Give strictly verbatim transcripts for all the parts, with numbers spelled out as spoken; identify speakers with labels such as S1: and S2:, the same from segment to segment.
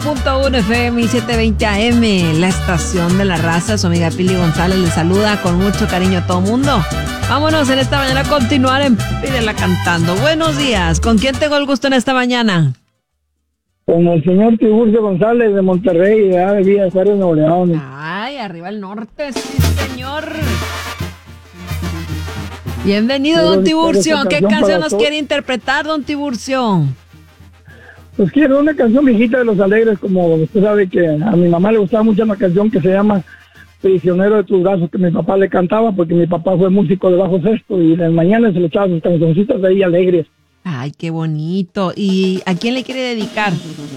S1: punto uno F M y setecientos veinte A M, la estación de la raza. Su amiga Pili González le saluda con mucho cariño a todo mundo. Vámonos en esta mañana a continuar en Pídela Cantando. Buenos días, ¿con quién tengo el gusto en esta mañana?
S2: Con el señor Tiburcio González de Monterrey, de Villa Juárez, Nuevo León.
S1: Ay, arriba el norte, sí señor. Bienvenido, don Tiburcio. ¿Qué canción nos quiere interpretar, don Tiburcio?
S2: Pues quiero una canción viejita de Los Alegres, como usted sabe que a mi mamá le gustaba mucho una canción que se llama Prisionero de tus brazos, que mi papá le cantaba, porque mi papá fue músico de bajo sexto y en las mañanas se le echaba sus cancioncitas de ahí alegres.
S1: Ay, qué bonito. ¿Y a quién le quiere dedicar?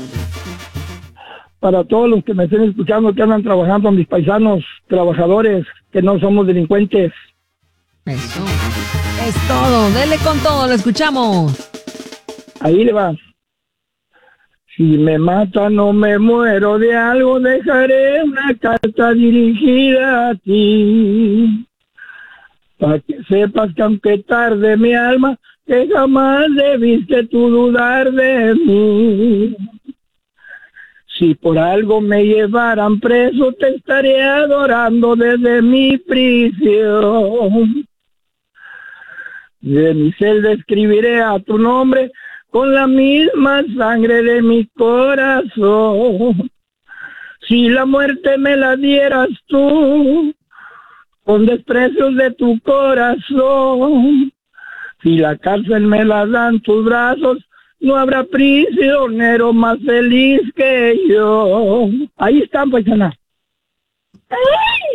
S2: Para todos los que me estén escuchando, que andan trabajando, a mis paisanos trabajadores, que no somos delincuentes.
S1: Eso es todo. Dele con todo, lo escuchamos.
S2: Ahí le va. Si me matan o me muero de algo, dejaré una carta dirigida a ti, para que sepas que aunque tarde mi alma, que jamás debiste tú dudar de mí. Si por algo me llevaran preso, te estaré adorando desde mi prisión. De mi celda escribiré a tu nombre con la misma sangre de mi corazón. Si la muerte me la dieras tú, con desprecios de tu corazón, si la cárcel me la dan tus brazos, no habrá prisionero más feliz que yo. Ahí están, paisana. ¡Ay!